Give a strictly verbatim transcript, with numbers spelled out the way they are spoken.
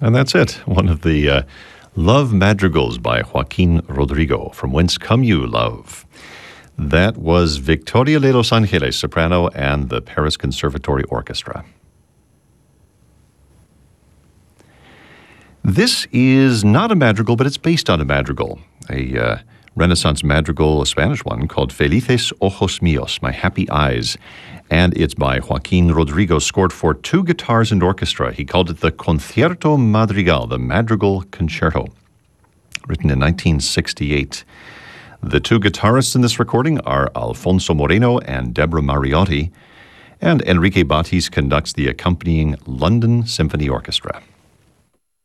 And that's it. One of the uh, love madrigals by Joaquin Rodrigo, From Whence Come You, Love. That was Victoria de Los Angeles, soprano, and the Paris Conservatory Orchestra. This is not a madrigal, but it's based on a madrigal, a uh, Renaissance madrigal, a Spanish one, called Felices Ojos Míos, My Happy Eyes. And it's by Joaquin Rodrigo, scored for two guitars and orchestra. He called it the Concierto Madrigal, the Madrigal Concerto, written in nineteen sixty-eight. The two guitarists in this recording are Alfonso Moreno and Deborah Mariotti, and Enrique Batis conducts the accompanying London Symphony Orchestra.